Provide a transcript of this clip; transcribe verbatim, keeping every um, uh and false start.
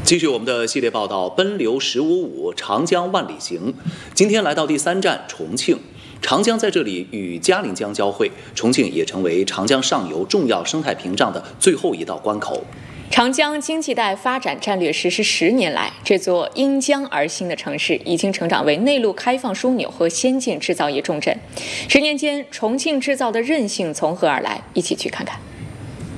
继续我们的系列报道，奔流十五五，长江万里行。今天来到第三站重庆，长江在这里与嘉陵江交汇，重庆也成为长江上游重要生态屏障的最后一道关口。 长江经济带发展战略实施十年来，这座因江而兴的城市已经成长为内陆开放枢纽和先进制造业重镇。十年间，重庆制造的韧性从何而来？一起去看看。